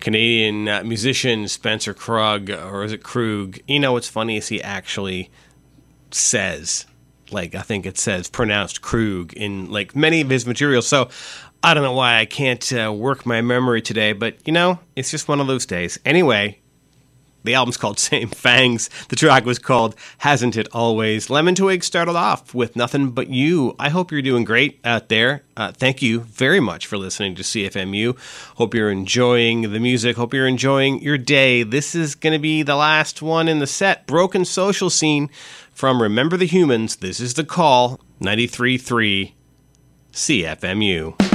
Canadian musician Spencer Krug, or is it Krug? You know what's funny is he actually says, like, I think it says pronounced Krug in like many of his materials. So I don't know why I can't work my memory today, but you know, it's just one of those days. Anyway, the album's called Same Fangs. The track was called Hasn't It Always. Lemon Twig started off with Nothing But You. I hope you're doing great out there. Thank you very much for listening to CFMU. Hope you're enjoying the music. Hope you're enjoying your day. This is going to be the last one in the set. Broken Social Scene from Remember the Humans. This is The Call, 93.3 CFMU.